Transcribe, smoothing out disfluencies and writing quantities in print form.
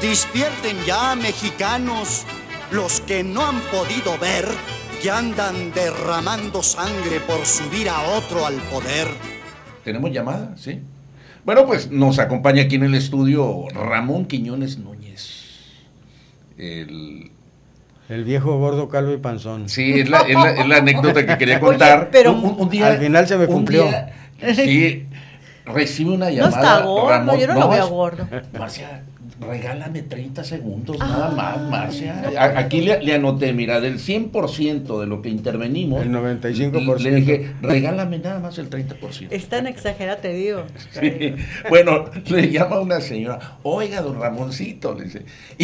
Despierten ya, mexicanos, los que no han podido ver que andan derramando sangre por subir a otro al poder. ¿Tenemos llamada? Sí. Bueno, pues nos acompaña aquí en el estudio Ramón Quiñones Núñez. El viejo gordo, calvo y panzón. Sí, es la anécdota que quería contar. Oye, pero un día, al final se me cumplió. Sí, recibe una No llamada. está gordo, Ramón, yo no lo veo gordo. Marcia, regálame 30 segundos, nada más, Marcia. Aquí le anoté, mira, del 100% de lo que intervenimos, el 95%. Le dije, regálame nada más el 30%. Es tan exagerado, te digo. Sí. Bueno, le llama una señora, oiga, don Ramoncito, le dice,